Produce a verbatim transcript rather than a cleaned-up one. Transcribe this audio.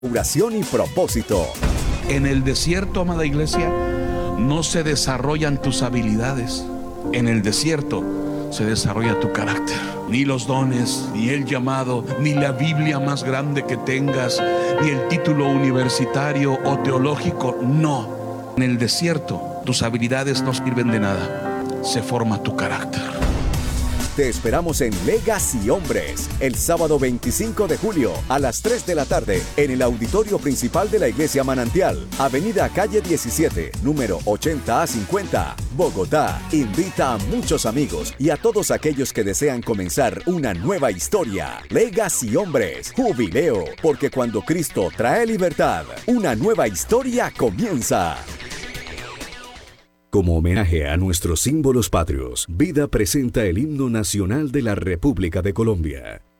Oración y propósito. En el desierto, amada iglesia, no se desarrollan tus habilidades. En el desierto se desarrolla tu carácter. Ni los dones, ni el llamado, ni la Biblia más grande que tengas, ni el título universitario o teológico, no. En el desierto tus habilidades no sirven de nada. Se forma tu carácter. Te esperamos en Legacy Hombres, el sábado veinticinco de julio a las tres de la tarde en el auditorio principal de la Iglesia Manantial, Avenida Calle diecisiete, número ochenta a cincuenta, Bogotá. Invita a muchos amigos y a todos aquellos que desean comenzar una nueva historia. Legacy Hombres, jubileo, porque cuando Cristo trae libertad, una nueva historia comienza. Como homenaje a nuestros símbolos patrios, Vida presenta el himno nacional de la República de Colombia.